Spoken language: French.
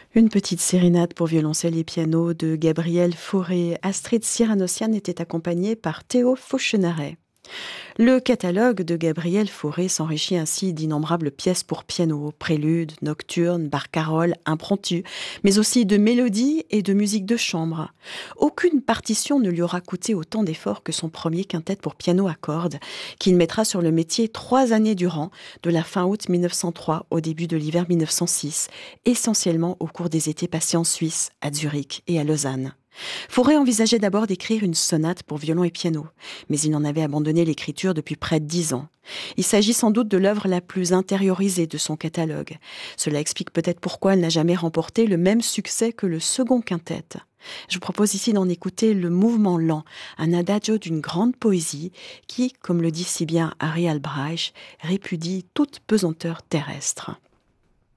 Une petite sérénade pour violoncelle et piano de Gabriel Fauré. Astrid Cyrano-Sian était accompagnée par Théo Fauchenaret. Le catalogue de Gabriel Fauré s'enrichit ainsi d'innombrables pièces pour piano, préludes, nocturnes, barcarolles, impromptus, mais aussi de mélodies et de musique de chambre. Aucune partition ne lui aura coûté autant d'efforts que son premier quintet pour piano à cordes, qu'il mettra sur le métier 3 années durant, de la fin août 1903 au début de l'hiver 1906, essentiellement au cours des étés passés en Suisse, à Zurich et à Lausanne. Fauré envisageait d'abord d'écrire une sonate pour violon et piano, mais il en avait abandonné l'écriture depuis près de 10 ans. Il s'agit sans doute de l'œuvre la plus intériorisée de son catalogue. Cela explique peut-être pourquoi elle n'a jamais remporté le même succès que le second quintet. Je vous propose ici d'en écouter le mouvement lent, un adagio d'une grande poésie qui, comme le dit si bien Harry Albrecht, répudie toute pesanteur terrestre.